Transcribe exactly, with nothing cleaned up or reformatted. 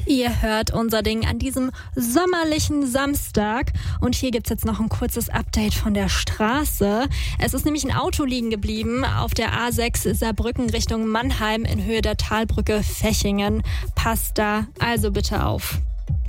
Ihr hört unser Ding an diesem sommerlichen Samstag. Und hier gibt's jetzt noch ein kurzes Update von der Straße. Es ist nämlich ein Auto liegen geblieben auf der A sechs Saarbrücken Richtung Mannheim in Höhe der Talbrücke Fechingen. Passt da also bitte auf.